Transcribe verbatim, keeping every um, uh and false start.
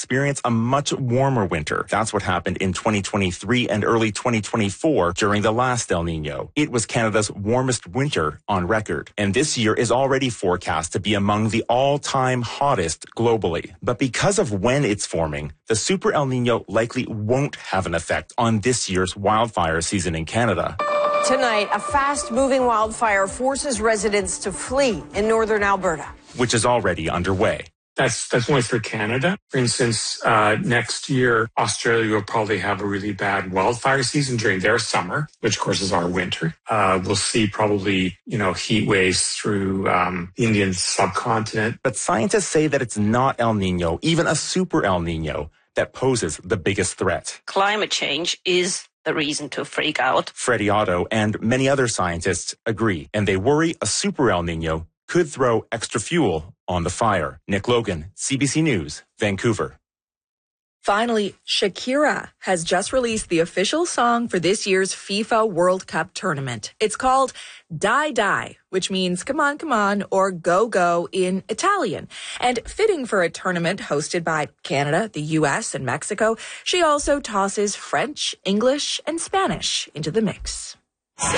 experience a much warmer winter. That's what happened in twenty twenty-three and early twenty twenty-four during the last El Nino. It was Canada's warmest winter on record, and this year is already forecast to be among the all-time hottest globally. But because of when it's forming, the Super El Nino likely won't have an effect on this year's wildfire season in Canada. Tonight, a fast-moving wildfire forces residents to flee in northern Alberta, which is already underway. That's that's only for Canada. For instance, uh, next year, Australia will probably have a really bad wildfire season during their summer, which of course is our winter. Uh, we'll see probably, you know, heat waves through um, the Indian subcontinent. But scientists say that it's not El Nino, even a super El Nino, that poses the biggest threat. Climate change is the reason to freak out. Freddie Otto and many other scientists agree, and they worry a super El Nino could throw extra fuel on the fire. Nick Logan, C B C News, Vancouver. Finally, Shakira has just released the official song for this year's FIFA World Cup tournament. It's called Dai Dai, which means come on, come on, or go, go in Italian. And fitting for a tournament hosted by Canada, the U S, and Mexico, she also tosses French, English, and Spanish into the mix.